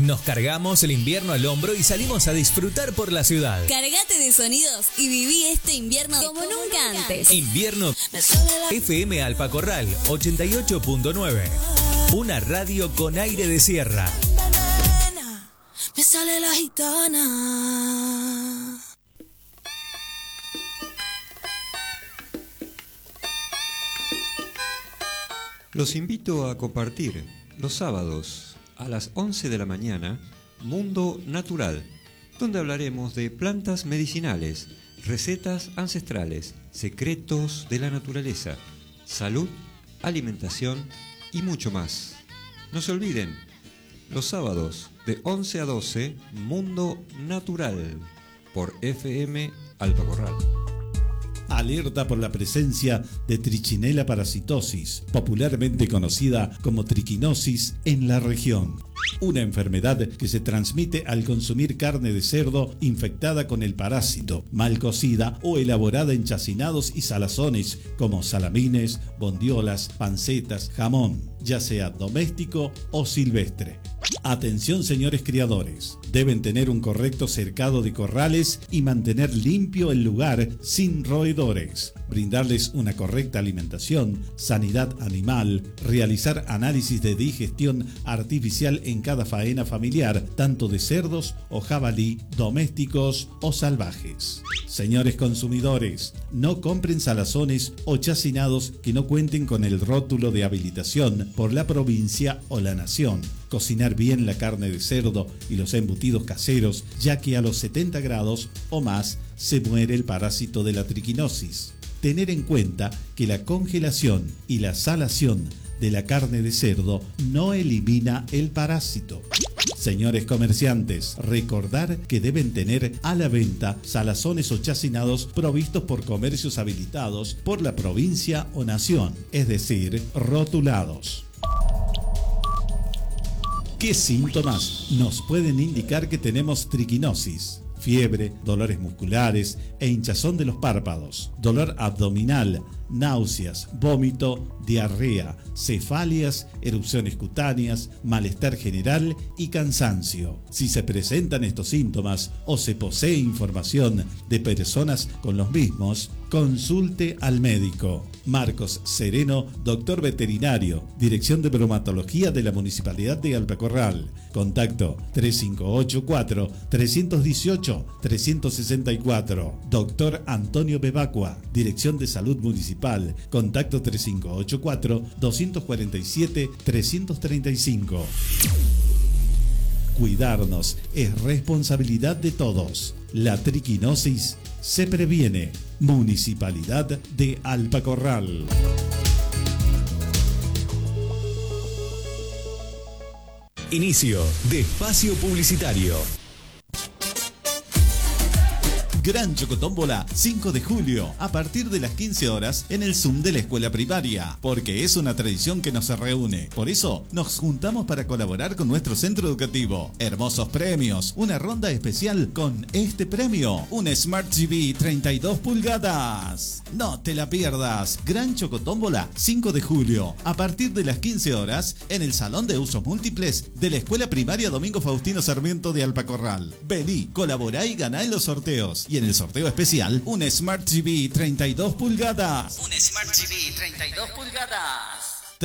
Nos cargamos el invierno al hombro y salimos a disfrutar por la ciudad. Cargate de sonidos y viví este invierno como nunca antes. Invierno FM Alpacorral 88.9. Una radio con aire de sierra. Me sale la gitana. Los invito a compartir los sábados a las 11 de la mañana Mundo Natural, donde hablaremos de plantas medicinales, recetas ancestrales, secretos de la naturaleza, salud, alimentación y mucho más. No se olviden, los sábados de 11 a 12, Mundo Natural, por FM Alpacorral. Alerta por la presencia de Trichinella parasitosis, popularmente conocida como triquinosis, en la región. Una enfermedad que se transmite al consumir carne de cerdo infectada con el parásito, mal cocida o elaborada en chacinados y salazones como salamines, bondiolas, pancetas, jamón, ya sea doméstico o silvestre. Atención, señores criadores, deben tener un correcto cercado de corrales y mantener limpio el lugar sin roedores, brindarles una correcta alimentación, sanidad animal, realizar análisis de digestión artificial en cada faena familiar, tanto de cerdos o jabalí, domésticos o salvajes. Señores consumidores, no compren salazones o chacinados que no cuenten con el rótulo de habilitación por la provincia o la nación. Cocinar bien la carne de cerdo y los embutidos caseros, ya que a los 70 grados o más se muere el parásito de la triquinosis. Tener en cuenta que la congelación y la salación de la carne de cerdo no elimina el parásito. Señores comerciantes, recordar que deben tener a la venta salazones o chacinados provistos por comercios habilitados por la provincia o nación, es decir, rotulados. ¿Qué síntomas nos pueden indicar que tenemos triquinosis? Fiebre, dolores musculares e hinchazón de los párpados, dolor abdominal, náuseas, vómito, diarrea, cefalias, erupciones cutáneas, malestar general y cansancio. Si se presentan estos síntomas o se posee información de personas con los mismos, consulte al médico. Marcos Sereno, doctor veterinario, Dirección de Bromatología de la Municipalidad de Alpacorral. Contacto 3584-318-364. Doctor Antonio Bebacua, Dirección de Salud Municipal. Contacto 3584-247-335. Cuidarnos es responsabilidad de todos. La triquinosis se previene. Municipalidad de Alpacorral. Inicio de espacio publicitario. Gran Chocotómbola 5 de julio, a partir de las 15 horas en el Zoom de la escuela primaria, porque es una tradición que nos reúne. Por eso nos juntamos para colaborar con nuestro centro educativo. Hermosos premios, una ronda especial con este premio, un Smart TV 32 pulgadas. No te la pierdas. Gran Chocotómbola 5 de julio, a partir de las 15 horas en el Salón de Usos Múltiples de la escuela primaria Domingo Faustino Sarmiento de Alpacorral. Vení, colaborá y ganá en los sorteos. Y en el sorteo especial, un Smart TV 32 pulgadas. Un Smart TV 32 pulgadas.